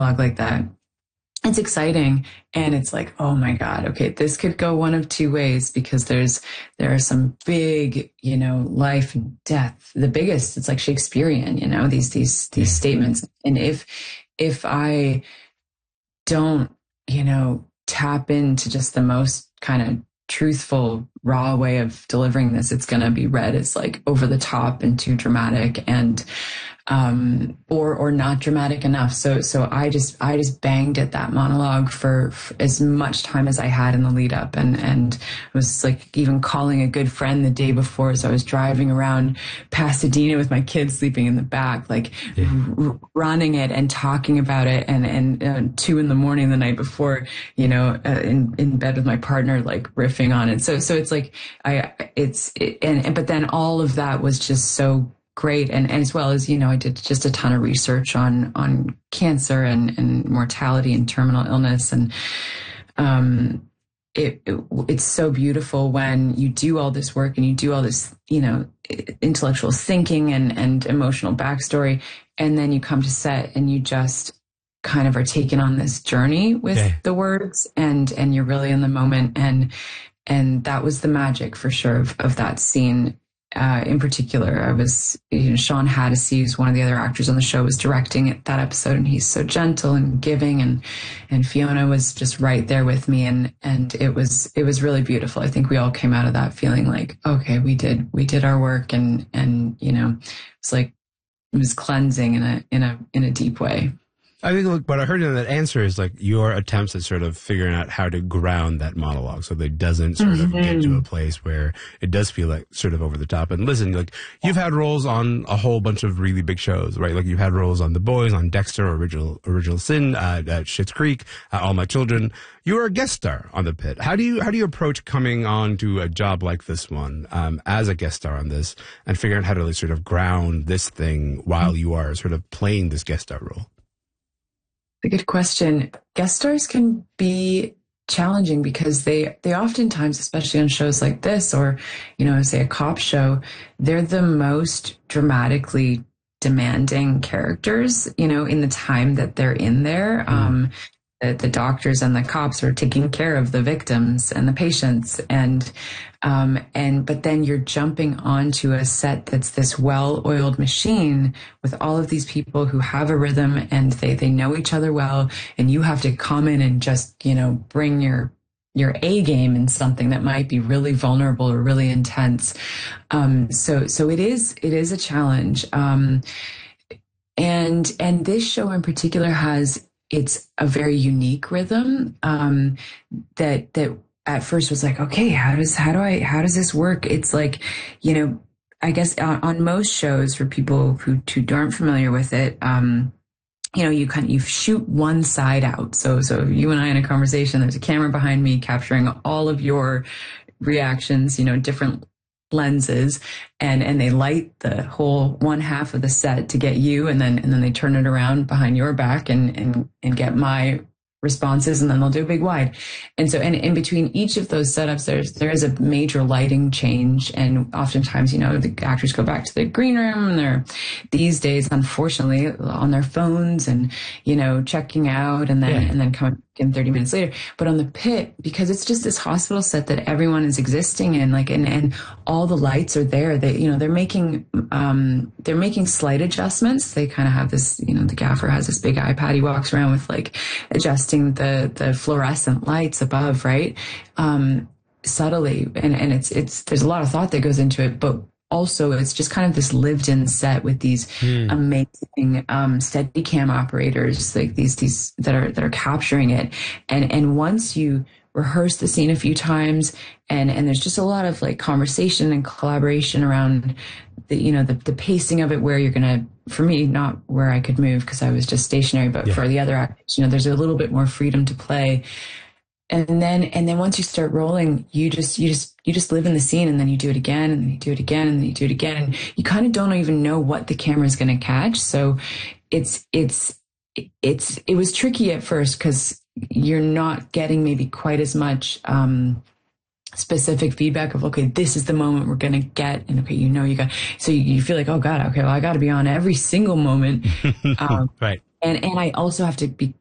like that, it's exciting. And it's like, oh my God, okay, this could go one of two ways, because there are some big, life and death. The biggest, it's like Shakespearean, these statements. And if I don't, tap into just the most kind of truthful, raw way of delivering this, it's going to be read as like over the top and too dramatic, and or not dramatic enough. So I just banged at that monologue for as much time as I had in the lead up, and was like even calling a good friend the day before. So I was driving around Pasadena with my kids sleeping in the back, like running it and talking about it, and 2 a.m. the night before, in bed with my partner, like riffing on it. So it's like but then all of that was just so great. And as well as, I did just a ton of research on cancer and mortality and terminal illness. And it's so beautiful when you do all this work and you do all this, intellectual thinking and emotional backstory. And then you come to set and you just kind of are taken on this journey with the words, and you're really in the moment. And that was the magic for sure of that scene. In particular, I was, Sean Hattasey, who's one of the other actors on the show, was directing that episode, and he's so gentle and giving, and Fiona was just right there with me, and it was really beautiful. I think we all came out of that feeling like, okay, we did our work, and it's like it was cleansing in a deep way. I think what I heard in that answer is like your attempts at sort of figuring out how to ground that monologue so that it doesn't sort of get to a place where it does feel like sort of over the top. And listen, like you've had roles on a whole bunch of really big shows, right? Like you've had roles on The Boys, on Dexter, Original Sin, at Schitt's Creek, All My Children. You were a guest star on The Pit. How do you approach coming on to a job like this one as a guest star on this, and figuring out how to like, sort of ground this thing while you are sort of playing this guest star role? A good question. Guest stars can be challenging because they oftentimes, especially on shows like this, or, say a cop show, they're the most dramatically demanding characters, in the time that they're in there. The doctors and the cops are taking care of the victims and the patients, but then you're jumping onto a set that's this well-oiled machine with all of these people who have a rhythm, and they know each other well, and you have to come in and just, bring your A game in something that might be really vulnerable or really intense. So it is a challenge. And this show in particular it's a very unique rhythm, that at first was like, okay, how does this work? It's like, I guess on most shows, for people who aren't familiar with it, you shoot one side out. So you and I in a conversation, there's a camera behind me capturing all of your reactions, different lenses, and they light the whole one half of the set to get you, and then they turn it around behind your back and get my responses, and then they'll do a big wide. And so, and in between each of those setups, there is a major lighting change. And oftentimes, the actors go back to the green room, and they're these days, unfortunately, on their phones and, checking out, and then coming in 30 minutes later. But on The Pit, because it's just this hospital set that everyone is existing in, like, and all the lights are there, they're making slight adjustments. They kind of have this, the gaffer has this big iPad he walks around with, like, adjusting the fluorescent lights above, right? Subtly. And it's there's a lot of thought that goes into it, but also it's just kind of this lived in set with these amazing Steadicam operators, like these that are capturing it. And once you rehearse the scene a few times, and there's just a lot of like conversation and collaboration around the pacing of it, where you're gonna, for me, not where I could move because I was just stationary, but for the other actors, there's a little bit more freedom to play. And then once you start rolling, you just live in the scene, and then you do it again, and then you do it again, and then you do it again, and you kind of don't even know what the camera is going to catch. So it was tricky at first because you're not getting maybe quite as much specific feedback of, okay, this is the moment we're going to get, and okay, so you feel like, oh God, okay, well, I got to be on every single moment. Right. And I also have to be